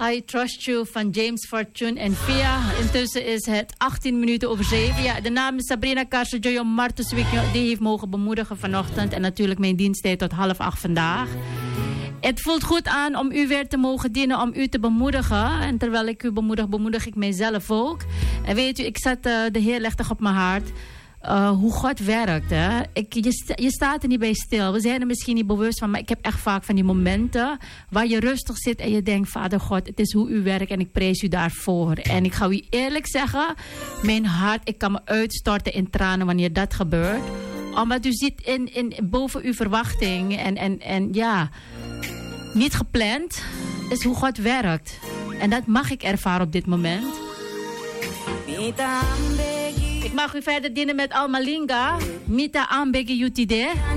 I Trust You van James Fortune en Via. Intussen is het 18 minuten over 7. Ja, de naam is Sabrina Carso-Joyo Martus. Die heeft mogen bemoedigen vanochtend. En natuurlijk mijn diensttijd tot 7:30 vandaag. Het voelt goed aan om u weer te mogen dienen, om u te bemoedigen. En terwijl ik u bemoedig, bemoedig ik mijzelf ook. En weet u, ik zet de Heer legt toch op mijn hart. Hoe God werkt. Hè? Je staat er niet bij stil. We zijn er misschien niet bewust van. Maar ik heb echt vaak van die momenten waar je rustig zit en je denkt, Vader God, het is hoe u werkt en ik prijs u daarvoor. En ik ga u eerlijk zeggen, mijn hart, ik kan me uitstorten in tranen wanneer dat gebeurt. Omdat u ziet in boven uw verwachting en ja, niet gepland is hoe God werkt. En dat mag ik ervaren op dit moment. Ik mag u verder dienen met Almalinga. Mita Ambegi Jutide.